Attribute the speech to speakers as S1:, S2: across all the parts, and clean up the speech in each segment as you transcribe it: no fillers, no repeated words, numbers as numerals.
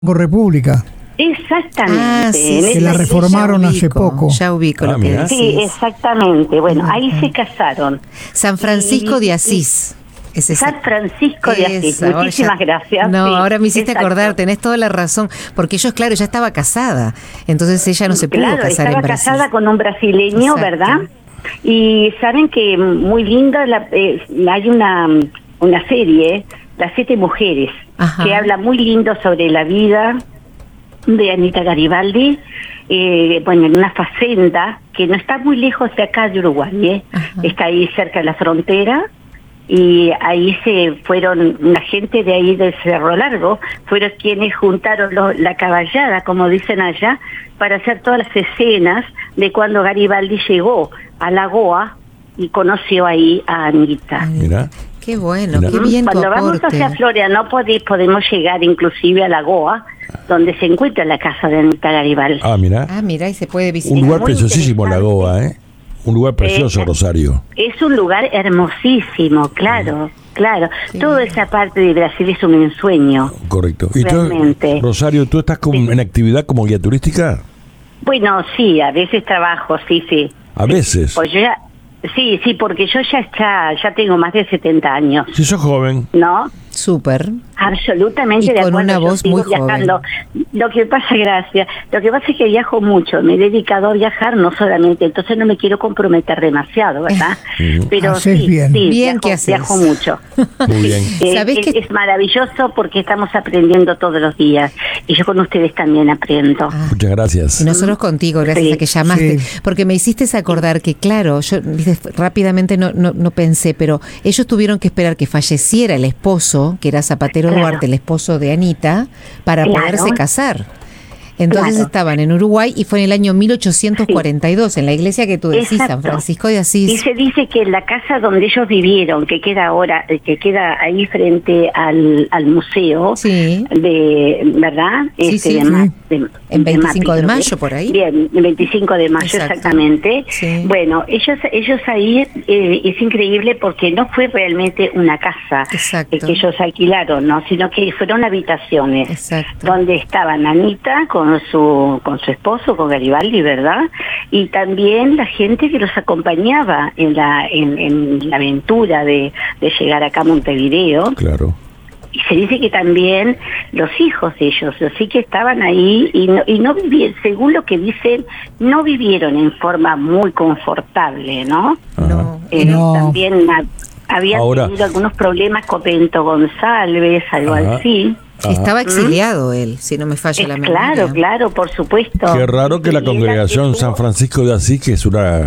S1: República.
S2: Exactamente.
S1: Sí, que la reformaron hace poco.
S3: Ya ubico lo que
S2: Sí,
S3: decís.
S2: exactamente. Bueno, ahí se casaron.
S3: San Francisco de Asís. Es esa.
S2: San Francisco de Asís.
S3: Esa,
S2: Muchísimas gracias.
S3: No,
S2: Sí,
S3: ahora me hiciste
S2: exacto.
S3: acordar, tenés toda la razón, porque ellos, claro, ya estaba casada, entonces ella no se pudo
S2: Claro,
S3: casar
S2: estaba
S3: en Brasil.
S2: casada con un brasileño,
S3: Exacto.
S2: ¿verdad? Y saben que muy linda, hay una serie, Las 7 Mujeres,
S3: Ajá.
S2: que habla muy lindo sobre la vida de Anita Garibaldi, bueno, en una facenda que no está muy lejos de acá de Uruguay,
S3: Ajá.
S2: está ahí cerca de la frontera, y ahí se fueron, la gente de ahí del Cerro Largo, fueron quienes juntaron la caballada, como dicen allá, para hacer todas las escenas de cuando Garibaldi llegó a la Goa y conoció ahí a Anita.
S4: Mira.
S3: Qué bueno,
S4: Mira.
S3: qué bien tu
S2: Cuando vamos
S3: aporte.
S2: hacia Florianópolis podemos llegar inclusive a la Goa, donde se encuentra la casa de Anita Garibaldi.
S4: Ah, mira.
S3: Ah, mira, y se puede visitar.
S4: Un lugar
S2: muy
S4: preciosísimo la
S2: interesante.
S4: Goa, ¿eh? Un lugar precioso, Rosario.
S2: Es un lugar hermosísimo, claro, claro.
S3: Sí.
S2: Toda esa parte de Brasil es un ensueño.
S4: Correcto. ¿Y
S2: Realmente.
S4: Rosario, tú estás en actividad como guía turística?
S2: Bueno, sí, a veces trabajo, sí.
S4: A veces.
S2: Pues yo ya, sí, porque yo ya tengo más de 70 años,
S4: Si sos joven.
S2: ¿no?
S3: Súper.
S2: Absolutamente
S3: Y
S2: de
S3: con
S2: acuerdo.
S3: una
S2: yo
S3: voz
S2: sigo
S3: muy joven.
S2: viajando. Lo que pasa, gracias. Lo que pasa es que viajo mucho. Me he dedicado a viajar, no solamente. Entonces no me quiero comprometer demasiado, ¿verdad? Pero
S1: Haces
S2: sí,
S1: bien.
S2: sí,
S3: Bien que haces.
S2: viajo mucho.
S4: Muy bien.
S3: ¿Sabés que-
S2: Es maravilloso porque estamos aprendiendo todos los días. Y yo con ustedes también aprendo.
S3: Ah.
S4: Muchas gracias.
S3: Y nosotros contigo, gracias
S2: Sí.
S3: a que llamaste,
S1: Sí.
S3: porque me hiciste acordar que, claro, yo rápidamente no pensé, pero ellos tuvieron que esperar que falleciera el esposo, que era Zapatero
S2: Claro.
S3: Duarte, el esposo de Anita, para
S2: Claro.
S3: poderse casar. Entonces
S2: Claro.
S3: estaban en Uruguay y fue en el año 1842, en la iglesia que tú decís,
S2: Exacto.
S3: San Francisco de
S2: Y
S3: Asís.
S2: se dice que la casa donde ellos vivieron, que queda ahí frente al museo,
S3: Sí.
S2: ¿verdad?
S3: Sí, sí. En 25 de mayo, por ahí.
S2: Bien, el 25 de mayo,
S3: Exacto.
S2: exactamente.
S3: Sí.
S2: Bueno, ellos ahí, es increíble porque no fue realmente una casa
S3: Exacto.
S2: que ellos alquilaron, ¿no? Sino que fueron habitaciones.
S3: Exacto.
S2: Donde estaban Anita con su esposo, con Garibaldi, ¿verdad? Y también la gente que los acompañaba en la aventura de llegar acá a Montevideo.
S4: Claro.
S2: Y se dice que también los hijos de ellos, así que estaban ahí y no vivieron, según lo que dicen, no vivieron en forma muy confortable, ¿no?
S3: No.
S1: No.
S2: También habían
S4: Ahora-
S2: tenido algunos problemas con Bento González, algo
S4: Ajá.
S2: así.
S4: Ajá.
S3: Estaba exiliado él, si no me falla la memoria.
S2: Claro, por supuesto.
S4: Qué raro que la
S2: Y
S4: congregación
S2: él
S4: San Francisco de Asís, que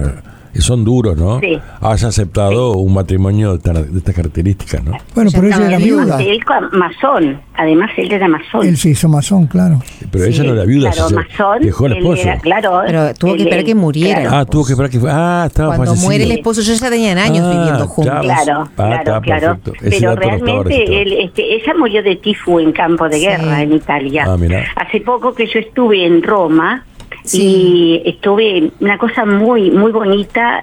S4: son duros, ¿no?
S2: Sí.
S4: Haya aceptado un matrimonio de estas características, ¿no?
S1: Bueno,
S3: Ya
S1: pero ella
S3: estaba
S1: era
S3: viuda.
S1: viuda.
S2: Él masón, además él era masón.
S1: Él se hizo masón, claro.
S4: Pero
S3: Sí,
S4: ella no era viuda,
S2: Claro,
S4: se
S2: masón.
S4: dejó el
S2: él
S4: esposo.
S2: era, claro,
S3: Pero tuvo que
S2: él-
S3: esperar que muriera.
S2: claro.
S4: Ah, tuvo que esperar que... estaba
S3: Cuando
S4: fallecido.
S3: muere el esposo, ellos ya tenían años viviendo juntos.
S2: Claro,
S4: está
S2: claro.
S4: perfecto. Ese
S2: Pero
S4: dato no estaba registrado.
S2: realmente ella murió de tifo en campo de
S3: Sí.
S2: guerra en Italia.
S4: Ah, mira.
S2: Hace poco que yo estuve en Roma
S3: Sí.
S2: y estuve una cosa muy bonita,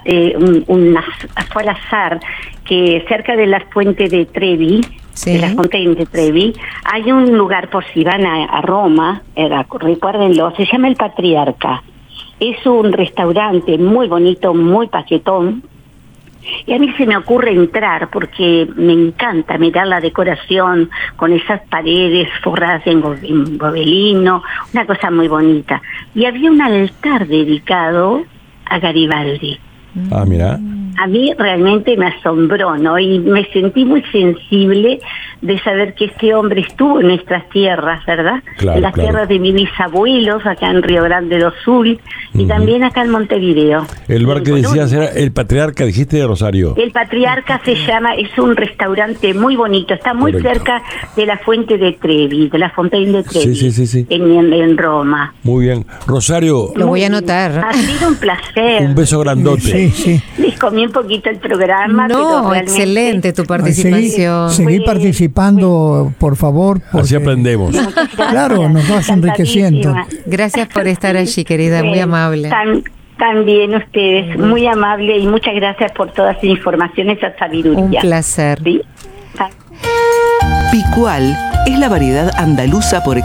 S2: fue al azar, que cerca de la fuente de Trevi,
S3: Sí.
S2: de la Fontaine de Trevi, hay un lugar, por si van a Roma, recuérdenlo, se llama El Patriarca. Es un restaurante muy bonito, muy paquetón. Y a mí se me ocurre entrar porque me encanta mirar la decoración con esas paredes forradas en gobelino, una cosa muy bonita. Y había un altar dedicado a Garibaldi.
S4: Ah, mira.
S2: A mí realmente me asombró, ¿no? Y me sentí muy sensible de saber que este hombre estuvo en nuestras tierras, ¿verdad?
S4: Claro,
S2: en las
S4: claro.
S2: tierras de mis bisabuelos, acá en Río Grande do Sul, y también acá en Montevideo.
S4: El bar que
S2: En
S4: decías
S2: Colonia.
S4: era El Patriarca, dijiste, de Rosario.
S2: El Patriarca se llama, es un restaurante muy bonito, está muy
S4: Correcto.
S2: cerca de la fuente de Trevi, de la Fontaine de Trevi,
S4: Sí.
S2: en Roma.
S4: Muy bien. Rosario,
S3: Lo voy a anotar.
S2: Ha sido un placer.
S4: un beso grandote.
S1: Sí.
S2: Les comí un poquito el programa. pero
S3: No,
S2: realmente-
S3: excelente tu participación.
S1: Seguí participando, por favor.
S4: Así
S1: porque-
S4: aprendemos.
S1: Claro, nos vas enriqueciendo.
S3: Gracias por estar allí, querida, muy amable.
S2: También ustedes, muy amable y muchas gracias por todas las informaciones, esa sabiduría.
S3: Un placer.
S2: ¿Sí?
S5: Picual es la variedad andaluza por